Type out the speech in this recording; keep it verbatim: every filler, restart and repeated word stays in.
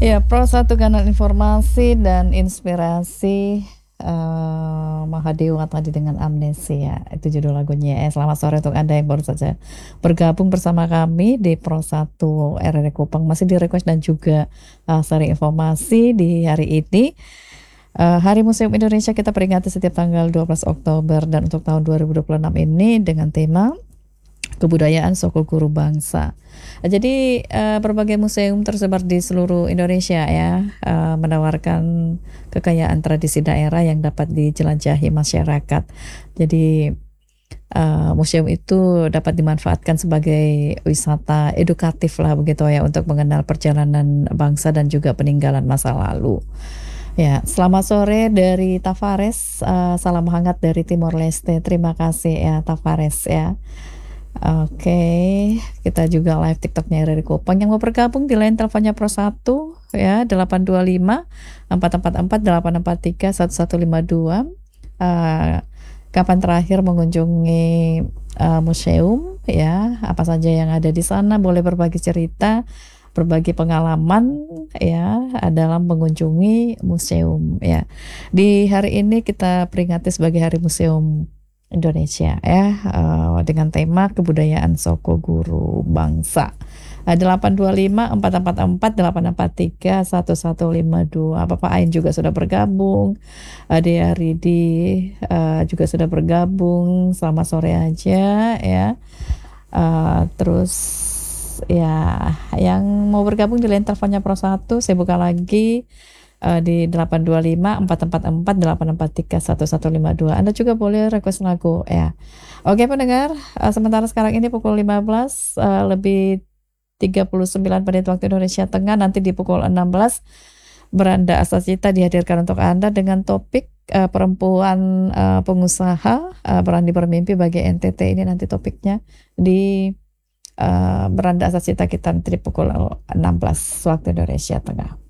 Ya, Pro satu kanal informasi dan inspirasi, eee, Mahadewa tadi dengan Amnesia, itu judul lagunya. Eh, selamat sore untuk Anda yang baru saja bergabung bersama kami di Pro satu R R I Kupang, masih di-request dan juga, eee, sharing informasi di hari ini. Eee, Hari Museum Indonesia kita peringati setiap tanggal dua belas Oktober dan untuk tahun dua ribu dua puluh enam ini dengan tema Kebudayaan Soko Guru Bangsa. Jadi uh, berbagai museum tersebar di seluruh Indonesia ya, uh, menawarkan kekayaan tradisi daerah yang dapat dijelajahi masyarakat. Jadi uh, museum itu dapat dimanfaatkan sebagai wisata edukatif lah begitu ya, untuk mengenal perjalanan bangsa dan juga peninggalan masa lalu. Ya, selamat sore dari Tavares, uh, salam hangat dari Timor Leste. Terima kasih ya Tavares ya. Oke, kita juga live TikToknya R R I Kupang. Yang mau bergabung di line teleponnya Pro satu ya, delapan dua lima empat empat empat delapan empat tiga satu satu lima dua. Uh, kapan terakhir mengunjungi uh, museum ya, apa saja yang ada di sana, boleh berbagi cerita, berbagi pengalaman ya dalam mengunjungi museum ya. Di hari ini kita peringati sebagai Hari Museum Indonesia ya, uh, dengan tema Kebudayaan Soko Guru Bangsa. Uh, delapan dua lima empat empat empat delapan empat tiga satu satu lima dua. Bapak Ain juga sudah bergabung, uh, Dea Ridi uh, juga sudah bergabung. Selamat sore aja ya. Uh, terus ya, yang mau bergabung di line teleponnya Pro satu, saya buka lagi uh, di delapan dua lima empat empat empat delapan empat tiga satu satu lima dua. Anda juga boleh request lagu ya. Oke pendengar, uh, sementara sekarang ini pukul lima belas uh, lebih tiga puluh sembilan menit waktu Indonesia Tengah. Nanti di pukul enam belas Beranda Asasita dihadirkan untuk Anda dengan topik uh, perempuan uh, pengusaha uh, berani bermimpi bagi N T T. Ini nanti topiknya di Uh, Beranda Asasita kita nanti di pukul enam belas waktu Indonesia Tengah.